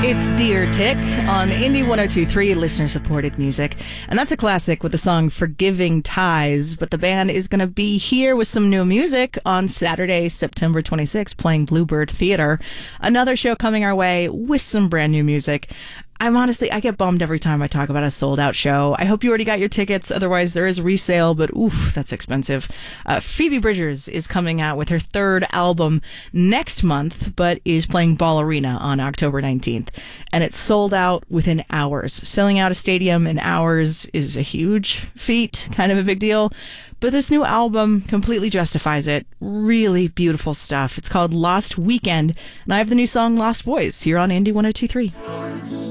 It's Dear Tick on Indie 102.3, listener-supported music. And that's a classic with the song Forgiving Ties. But the band is going to be here with some new music on Saturday, September 26th, playing Bluebird Theater. Another show coming our way with some brand new music. I get bummed every time I talk about a sold-out show. I hope you already got your tickets. Otherwise, there is resale, but oof, that's expensive. Phoebe Bridgers is coming out with her third album next month, but is playing Ball Arena on October 19th. And it's sold out within hours. Selling out a stadium in hours is a huge feat, kind of a big deal. But this new album completely justifies it. Really beautiful stuff. It's called Lost Weekend, and I have the new song Lost Boys here on Indie 102.3.